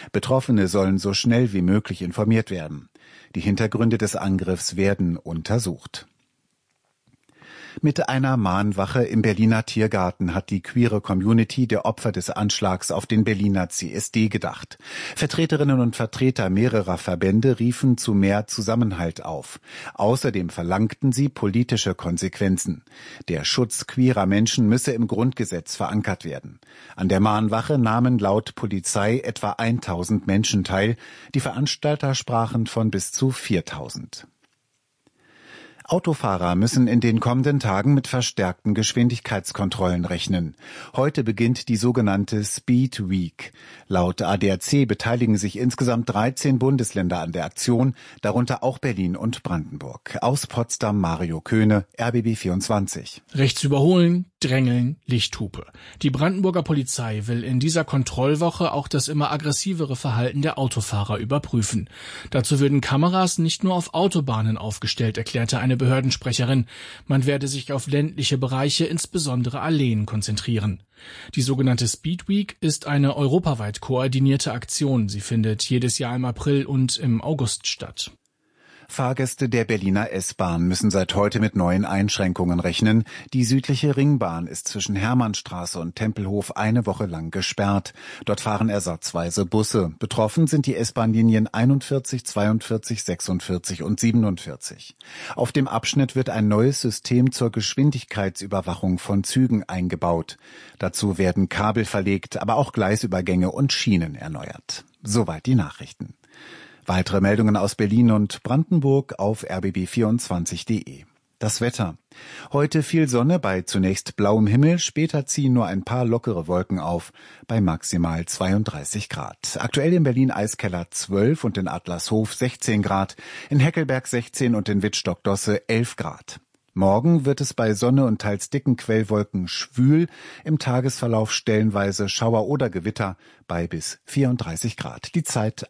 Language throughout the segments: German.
Betroffene sollen so schnell wie möglich informiert werden. Die Hintergründe des Angriffs werden untersucht. Mit einer Mahnwache im Berliner Tiergarten hat die queere Community der Opfer des Anschlags auf den Berliner CSD gedacht. Vertreterinnen und Vertreter mehrerer Verbände riefen zu mehr Zusammenhalt auf. Außerdem verlangten sie politische Konsequenzen. Der Schutz queerer Menschen müsse im Grundgesetz verankert werden. An der Mahnwache nahmen laut Polizei etwa 1000 Menschen teil. Die Veranstalter sprachen von bis zu 4000. Autofahrer müssen in den kommenden Tagen mit verstärkten Geschwindigkeitskontrollen rechnen. Heute beginnt die sogenannte Speed Week. Laut ADAC beteiligen sich insgesamt 13 Bundesländer an der Aktion, darunter auch Berlin und Brandenburg. Aus Potsdam Mario Köhne, RBB 24. Rechts überholen, drängeln, Lichthupe. Die Brandenburger Polizei will in dieser Kontrollwoche auch das immer aggressivere Verhalten der Autofahrer überprüfen. Dazu würden Kameras nicht nur auf Autobahnen aufgestellt, erklärte eine Behördensprecherin. Man werde sich auf ländliche Bereiche, insbesondere Alleen, konzentrieren. Die sogenannte Speed Week ist eine europaweit koordinierte Aktion. Sie findet jedes Jahr im April und im August statt. Fahrgäste der Berliner S-Bahn müssen seit heute mit neuen Einschränkungen rechnen. Die südliche Ringbahn ist zwischen Hermannstraße und Tempelhof eine Woche lang gesperrt. Dort fahren ersatzweise Busse. Betroffen sind die S-Bahn-Linien 41, 42, 46 und 47. Auf dem Abschnitt wird ein neues System zur Geschwindigkeitsüberwachung von Zügen eingebaut. Dazu werden Kabel verlegt, aber auch Gleisübergänge und Schienen erneuert. Soweit die Nachrichten. Weitere Meldungen aus Berlin und Brandenburg auf rbb24.de. Das Wetter. Heute viel Sonne bei zunächst blauem Himmel, später ziehen nur ein paar lockere Wolken auf, bei maximal 32 Grad. Aktuell in Berlin-Eiskeller 12 und in Adlershof 16 Grad, in Heckelberg 16 und in Wittstock-Dosse 11 Grad. Morgen wird es bei Sonne und teils dicken Quellwolken schwül, im Tagesverlauf stellenweise Schauer oder Gewitter bei bis 34 Grad. Die Zeit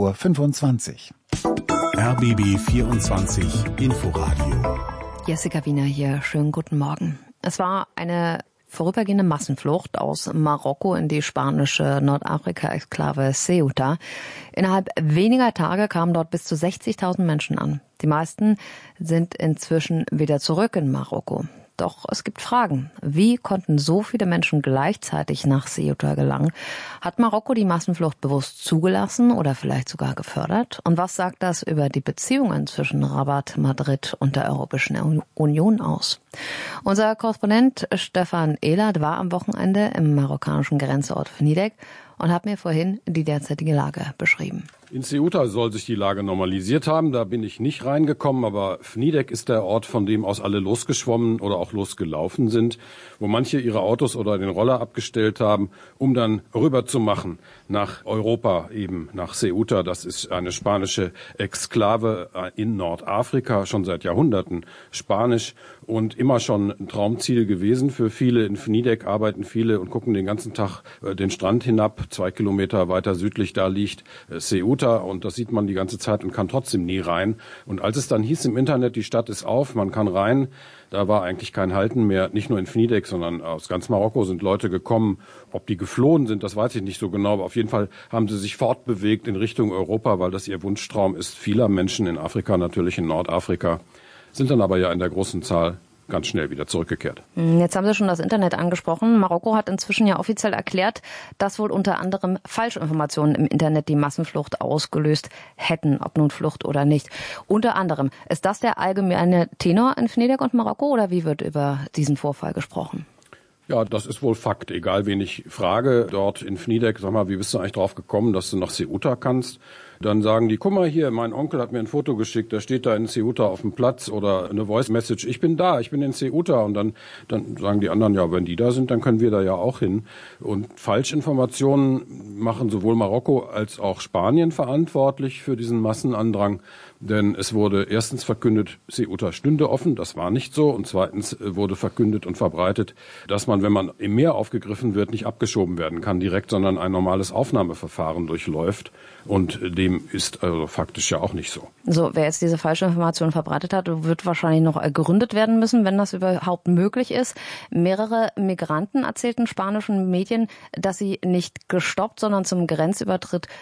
8:25 Uhr. RBB 24 Inforadio. Jessica Wiener hier, schönen guten Morgen. Es war eine vorübergehende Massenflucht aus Marokko in die spanische Nordafrika-Exklave Ceuta. Innerhalb weniger Tage kamen dort bis zu 60.000 Menschen an. Die meisten sind inzwischen wieder zurück in Marokko. Doch es gibt Fragen. Wie konnten so viele Menschen gleichzeitig nach Ceuta gelangen? Hat Marokko die Massenflucht bewusst zugelassen oder vielleicht sogar gefördert? Und was sagt das über die Beziehungen zwischen Rabat, Madrid und der Europäischen Union aus? Unser Korrespondent Stefan Ehlert war am Wochenende im marokkanischen Grenzort Fnidek und hat mir vorhin die derzeitige Lage beschrieben. In Ceuta soll sich die Lage normalisiert haben, da bin ich nicht reingekommen, aber Fnidek ist der Ort, von dem aus alle losgeschwommen oder auch losgelaufen sind, wo manche ihre Autos oder den Roller abgestellt haben, um dann rüber zu machen nach Europa, eben nach Ceuta. Das ist eine spanische Exklave in Nordafrika, schon seit Jahrhunderten Spanisch und immer schon ein Traumziel gewesen für viele. In Fnidek arbeiten viele und gucken den ganzen Tag den Strand hinab. 2 Kilometer weiter südlich, da liegt Ceuta und das sieht man die ganze Zeit und kann trotzdem nie rein. Und als es dann hieß im Internet, die Stadt ist auf, man kann rein, da war eigentlich kein Halten mehr. Nicht nur in Fnidek, sondern aus ganz Marokko sind Leute gekommen. Ob die geflohen sind, das weiß ich nicht so genau, aber auf jeden Fall haben sie sich fortbewegt in Richtung Europa, weil das ihr Wunschtraum ist, vieler Menschen in Afrika, natürlich in Nordafrika, sind dann aber ja in der großen Zahl ganz schnell wieder zurückgekehrt. Jetzt haben Sie schon das Internet angesprochen. Marokko hat inzwischen ja offiziell erklärt, dass wohl unter anderem Falschinformationen im Internet die Massenflucht ausgelöst hätten, ob nun Flucht oder nicht. Unter anderem, ist das der allgemeine Tenor in Fnidek und Marokko oder wie wird über diesen Vorfall gesprochen? Ja, das ist wohl Fakt. Egal, wen ich frage, dort in Fnidek, sag mal, wie bist du eigentlich drauf gekommen, dass du nach Ceuta kannst? Dann sagen die, guck mal hier, mein Onkel hat mir ein Foto geschickt, der steht da in Ceuta auf dem Platz oder eine Voice Message, ich bin da, ich bin in Ceuta. Und dann sagen die anderen, ja, wenn die da sind, dann können wir da ja auch hin. Und Falschinformationen machen sowohl Marokko als auch Spanien verantwortlich für diesen Massenandrang. Denn es wurde erstens verkündet, Ceuta stünde offen, das war nicht so. Und zweitens wurde verkündet und verbreitet, dass man, wenn man im Meer aufgegriffen wird, nicht abgeschoben werden kann direkt, sondern ein normales Aufnahmeverfahren durchläuft. Und dem ist also faktisch ja auch nicht so. So, wer jetzt diese falsche Information verbreitet hat, wird wahrscheinlich noch ergründet werden müssen, wenn das überhaupt möglich ist. Mehrere Migranten erzählten spanischen Medien, dass sie nicht gestoppt, sondern zum Grenzübertritt